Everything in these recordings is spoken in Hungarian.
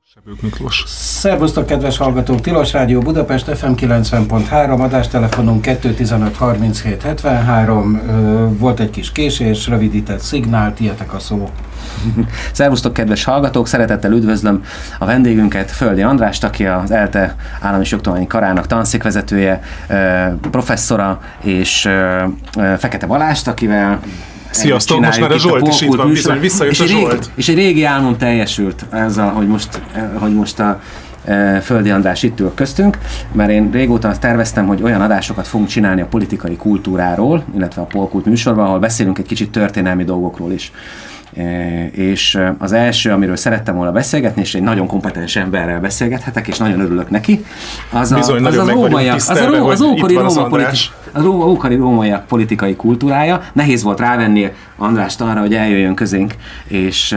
Sebők Miklós. Szervusztok, kedves hallgatók! Tilos Rádió Budapest FM 90.3, adástelefonunk 215 37 73. Volt egy kis késés, rövidített szignál, tietek a szó. Szervusztok, kedves hallgatók! Szeretettel üdvözlöm a vendégünket, Földi Andrást, aki az ELTE Állami és Jogtudományi Karának tanszékvezetője, professzora, és Fekete Balást, akivel sziasztok, most már a Zsolt is itt van, bizony, visszajött a Zsolt. És egy régi álmom teljesült ezzel, hogy most a Földi András itt ül köztünk, mert én régóta terveztem, hogy olyan adásokat fogunk csinálni a politikai kultúráról, illetve a Polkult műsorban, ahol beszélünk egy kicsit történelmi dolgokról is. És az első, amiről szerettem volna beszélgetni, és egy nagyon kompetens emberrel beszélgethetek, és nagyon örülök neki, az ókori rómaiak politikai kultúrája. Nehéz volt rávenni Andrást arra, hogy eljöjjön közénk, és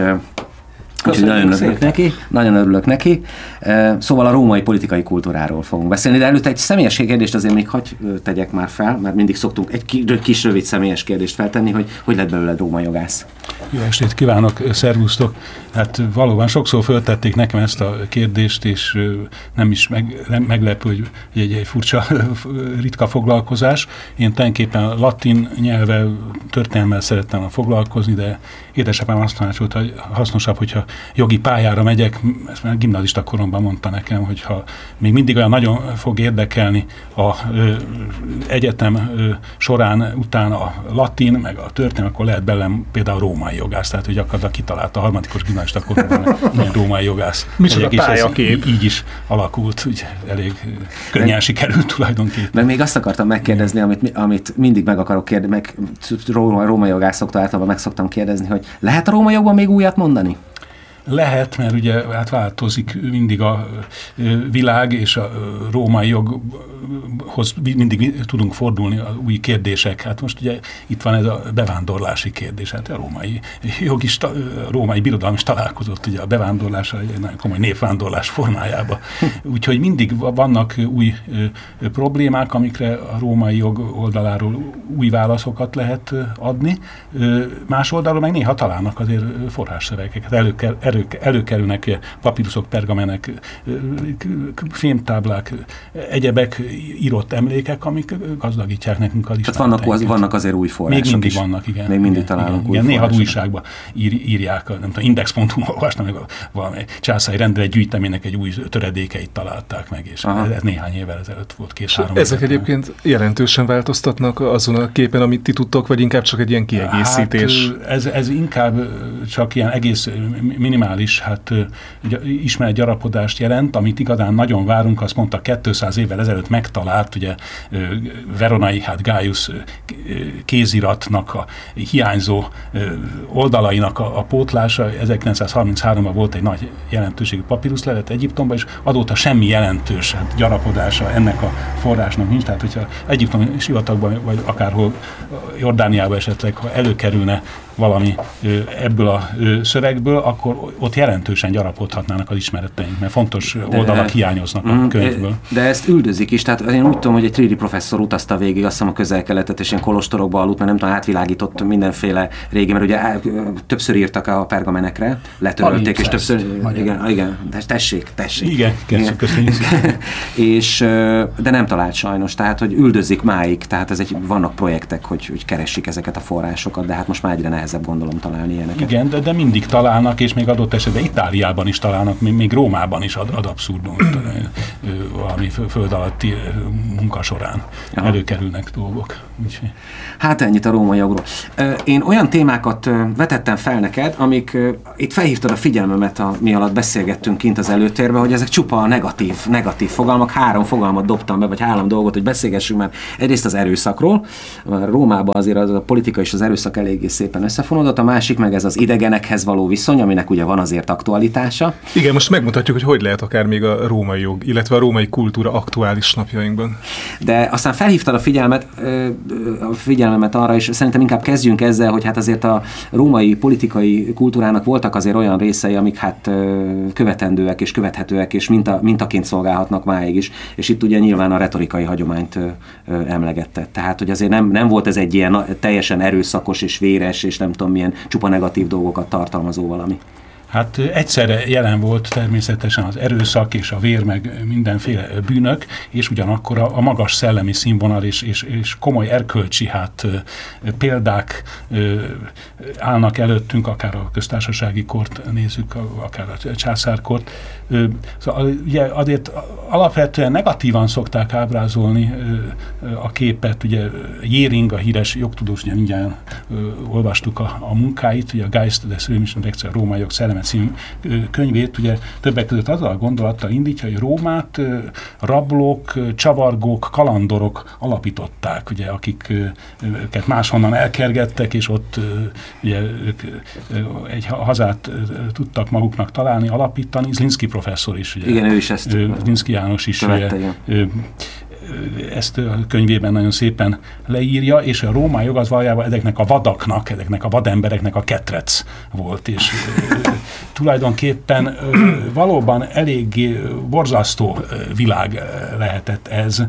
nagyon örülök neki. Szóval a római politikai kultúráról fogunk beszélni, de előtte egy személyes kérdést azért még hagy tegyek már fel, mert mindig szoktunk egy kis rövid személyes kérdést feltenni, hogy lett belőle római jogász. Jó estét kívánok, szervusztok! Hát valóban sokszor föltették nekem ezt a kérdést, és nem is meglepő, hogy egy furcsa, ritka foglalkozás. Én tulajdonképpen latin nyelvvel, történelmmel szerettem foglalkozni, de édesapám azt tanácsolta, hogy hasznosabb, hogyha jogi pályára megyek. Ezt már gimnazista koromban mondta nekem, hogyha még mindig olyan nagyon fog érdekelni a egyetem során után a latin, meg a történelem, akkor lehet belem például római jogász, tehát hogy gyakorlatilag kitalálta a harmadikos gimnazista koromban római jogász. Micsoda pályakép. Így is alakult, úgy elég könnyen sikerült tulajdonképpen. Meg még azt akartam megkérdezni, amit mindig meg akarok kérdezni, meg római jogászoktól általában meg szoktam kérdezni, hogy lehet a római jogban még újat mondani? Lehet, mert ugye hát változik mindig a világ, és a római joghoz mindig tudunk fordulni a új kérdések. Hát most ugye itt van ez a bevándorlási kérdés. Hát a római birodalom is találkozott ugye a bevándorlással, egy nagyon komoly népvándorlás formájába. Úgyhogy mindig vannak új problémák, amikre a római jog oldaláról új válaszokat lehet adni. Más oldalról meg néha találnak azért forrásszövegeket. Előkerülnek papiruszok, pergamenek, fémtáblák, egyebek, írott emlékek, amik gazdagítják nekünk az ismereteinket. Vannak azért új források. Még mindig vannak, igen. Még mindig találunk új forrásokat. Néha újságban írják, nem tudom, index.hu-n olvastam, meg valami császári rendelet gyűjteménynek egy új töredékeit találták meg, és ez néhány évvel ezelőtt volt, 2-3 Ezek egyébként jelentősen változtatnak azon a képen, amit ti tudtok, vagy inkább csak egy ilyen kiegészítés? Hát ez inkább csak ilyen egész minimális ismeretgyarapodást jelent, amit igazán nagyon várunk, azt mondta 200 évvel ezelőtt megtalált, ugye veronai, Gaius kéziratnak a hiányzó oldalainak a pótlása. 1933-ban volt egy nagy jelentőségű papiruszlelet Egyiptomban, és azóta semmi jelentős gyarapodása ennek a forrásnak nincs. Tehát, hogyha egyiptomi sivatagban, vagy akárhol Jordániában esetleg, ha előkerülne valami ebből a szövegből, akkor ott jelentősen gyarapodhatnának az ismereteink, mert fontos oldalak hiányoznak a könyvből. De ezt üldözik is, tehát én úgy tudom, hogy egy Trídi professzor utazta végig, azt hiszem a Közel-Keletet, és ilyen kolostorokba aludt, mert nem tudom, átvilágított mindenféle régi, mert ugye többször írtak a pergamenekre, letörölték, és többször... Igen, tessék. Igen, köszönjük. És, de nem talált sajnos, tehát, hogy üldözik máig, tehát vannak projektek, hogy keressék ezeket a forrásokat, de hát most már egyre nehezebb, gondolom, találni ilyeneket. Igen, de mindig találnak, és még adott esetben Itáliában is találnak, még Rómában is ad abszurdum, valami föld alatti munka során előkerülnek dolgok. Úgyhogy. Hát ennyit a római jogról. Én olyan témákat vetettem fel neked, amik itt felhívtad a figyelmemet, mi alatt beszélgettünk kint az előtérben, hogy ezek csupa negatív fogalmak. 3 fogalmat dobtam be, vagy 3 dolgot, hogy beszélgessünk már egyrészt az erőszakról. Rómában azért a politika és az erőszak eléggé szépen összefonódott, a másik meg ez az idegenekhez való viszony, aminek ugye van azért aktualitása. Igen, most megmutatjuk, hogy lehet akár még a római jog, illetve a római kultúra aktuális napjainkban. De aztán felhívtad a figyelmemet arra, és szerintem inkább kezdjünk ezzel, hogy hát azért a római politikai kultúrának voltak azért olyan részei, amik hát követendőek és követhetőek, és mintaként szolgálhatnak máig is. És itt ugye nyilván a retorikai hagyományt emlegette. Tehát, hogy azért nem volt ez egy ilyen teljesen erőszakos és véres, és nem tudom milyen csupa negatív dolgokat tartalmazó valami. Hát egyszerre jelen volt természetesen az erőszak és a vér, meg mindenféle bűnök, és ugyanakkor a magas szellemi színvonal és komoly erkölcsi példák állnak előttünk, akár a köztársasági kort nézzük, akár a császárkort. Szóval ugye azért alapvetően negatívan szokták ábrázolni a képet, ugye Jéring, a híres jogtudós, ugye mindjárt olvastuk a munkáit, ugye a Geist des Römischen Rechts, a római jog szelleme című könyvét, ugye többek között azzal a gondolattal indítja, hogy Rómát rablók, csavargók, kalandorok alapították, ugye, akiket máshonnan elkergettek, és ott ugye, ők egy hazát tudtak maguknak találni, alapítani. Zlinszky professzor is. Ugye, igen, ő is ezt Zlinszky János is követte, ezt a könyvében nagyon szépen leírja, és a római jog az valójában ezeknek a vadaknak, ezeknek a vadembereknek a ketrec volt, és tulajdonképpen valóban eléggé borzasztó világ lehetett ez,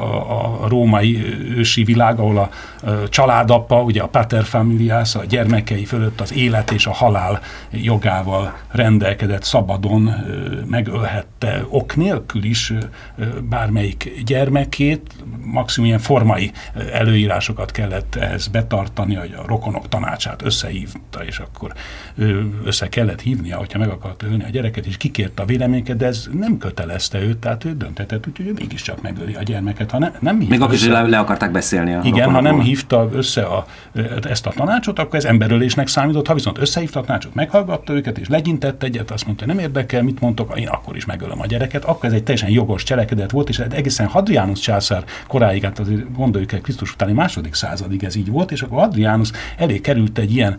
a római ősi világ, ahol a családapa, ugye a pater familias, a gyermekei fölött az élet és a halál jogával rendelkezett, szabadon megölhette ok nélkül is bármelyik gyermekét, maximum ilyen formai előírásokat kellett ehhez betartani, hogy a rokonok tanácsát összehívta, és akkor össze kellett hívnia, hogyha meg akarta ölni a gyereket, és kikérte a véleményeket, de ez nem kötelezte őt, tehát ő döntetett, úgyhogy ő mégiscsak megöli a gyermeket. Ha nem még akkor is le akarták beszélni a igen, ha nem hívta össze ezt a tanácsot, akkor ez emberölésnek számított, ha viszont összehívta a tanácsot, meghallgatta őket, és legyintett egyet, azt mondta, nem érdekel, mit mondtok, én akkor is megölöm a gyereket, akkor ez egy teljesen jogos cselekedet volt, és egészen Hadrianus császár koráig, hát azért gondoljuk el Krisztus utáni második századig ez így volt, és akkor Hadrianus elé került egy ilyen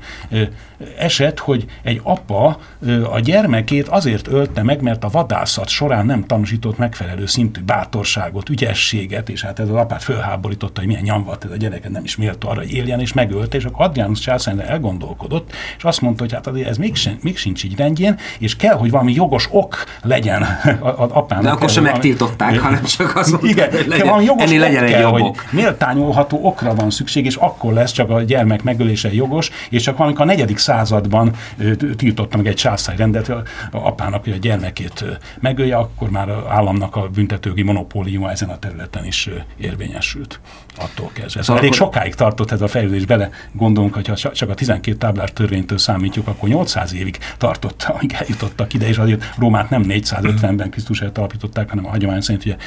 eset, hogy egy apa a gyermekét azért ölte meg, mert a vadászat során nem tanúsított megfelelő szintű bátorságot, ügyességet, és hát ez az apát fölháborította, hogy milyen nyomvat ez a gyereket, nem is méltó arra, hogy éljen, és megölte, és akkor Hadrianus császár elgondolkodott, és azt mondta, hogy hát azért ez még sincs így rendjén, és kell, hogy valami jogos ok legyen az apának. De akkor sem megtiltották, hanem csak azt mondta, hogy legyen egy jobb ok. Méltányolható okra van szükség, és akkor lesz csak a gyermek megölése jogos, és csak valamikor a 4. században tiltotta meg egy császári rendet, a apának, hogy a gyermekét megölje, akkor már az államnak a büntetőjogi monopóliuma ezen a területen is érvényesült attól kezdve. Szóval elég sokáig tartott ez a fejlődés, bele gondolunk, hogy ha csak a 12 táblás törvénytől számítjuk, akkor 800 évig tartott, amíg eljutottak ide, és azért Rómát nem 450-ben Krisztus előtt alapították, hanem a hagyomány szerint ugye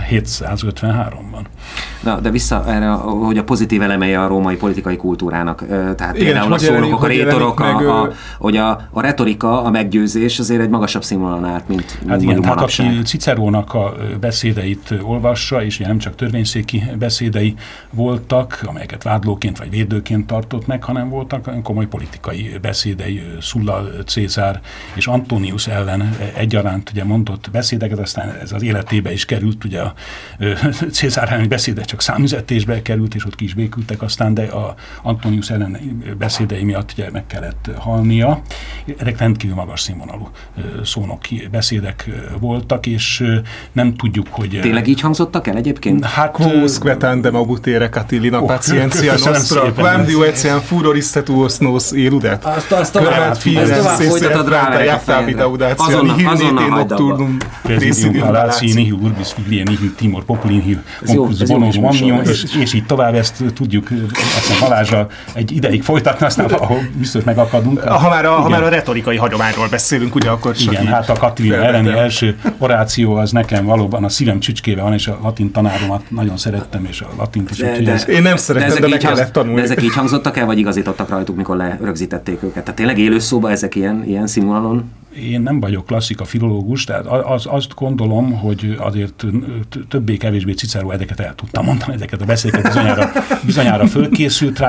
753-ban. Na, de vissza erre, hogy a pozitív elemei a római politikai kultúrának, tehát igen, például a szónokok, a rétorok, hogy a retorika, a meggyőzés azért egy magasabb színvonalon állt, mint hát igen, hát aki Cicerónak a beszédeit olvassa, és ugye nem csak törvényszéki beszédei voltak, amelyeket vádlóként vagy védőként tartott meg, hanem voltak komoly politikai beszédei, Sulla, Cézár és Antonius ellen egyaránt ugye mondott beszédeket, aztán ez az életébe is került, ugye a Cézár elleni beszéde csak számüzetésbe került, és ott ki is békültek aztán, de a Antonius ellen beszédei miatt ugye meg kellett halnia. Ezek rendkívül magas színvonalú szónoki beszédek voltak, és nem tudjuk, hogy... Tényleg így hangzottak el egyébként? Hát... Quos quetandem abutere Catilina patientia nostra, quam diuetiam furor istetuos nos eludet. Azt tovább folytatod rá vele a fejedre. Azonnal hagyd abba. Presidium Palati nihil urbis figlie nihil timor populi nihil concus bonus omnium, és így tovább ezt tudjuk aztán Balázsral egy ideig folytatni, aztán ahol biztos megakadunk. Ha már a retorikai hagyományról beszélünk, ugye akkor csak igen, hát a Katilina elleni első oráció az nekem valóban a szívem csücskébe van, és a latin tanáromat nagyon szerettem, és a latint is. Én nem szerettem, de meg kellett tanulni. De ezek így hangzottak el, vagy igazítottak rajtuk, mikor lerögzítették őket? Tehát tényleg élőszóban ezek ilyen színvonalon? Én nem vagyok klasszika filológus, tehát azt gondolom, hogy azért többé-kevésbé Cicero ezeket el tudta mondani, ezeket a beszédeket bizonyára fölkészült rá,